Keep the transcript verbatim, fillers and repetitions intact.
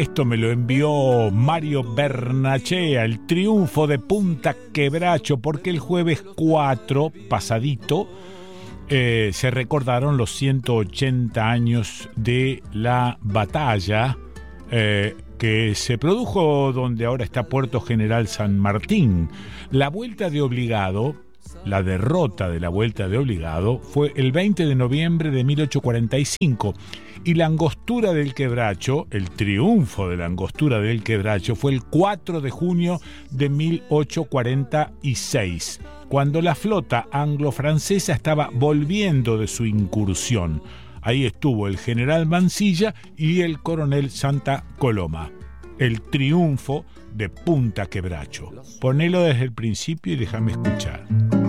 Esto me lo envió Mario Bernachea, el triunfo de Punta Quebracho, porque el jueves cuatro, pasadito, eh, se recordaron los ciento ochenta años de la batalla eh, que se produjo donde ahora está Puerto General San Martín. La vuelta de obligado, la derrota de la vuelta de obligado, fue el veinte de noviembre de mil ochocientos cuarenta y cinco. Y la angostura del Quebracho, el triunfo de la angostura del Quebracho, fue el cuatro de junio de mil ochocientos cuarenta y seis, cuando la flota anglo-francesa estaba volviendo de su incursión. Ahí estuvo el general Mansilla y el coronel Santa Coloma. El triunfo de Punta Quebracho. Ponelo desde el principio y déjame escuchar.